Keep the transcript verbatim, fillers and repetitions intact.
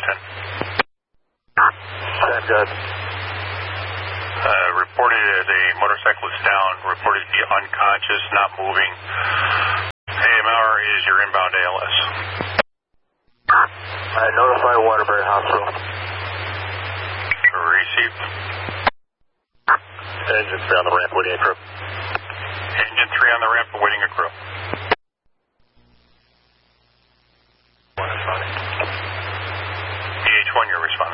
ten. ten, good. Uh, reported as a motorcyclist down, reported to be unconscious, not moving. A M R is your inbound A L S. I notify Waterbury Hospital. Received. Engine three on the ramp, waiting a crew. Engine three on the ramp, awaiting a crew. P H one, your response.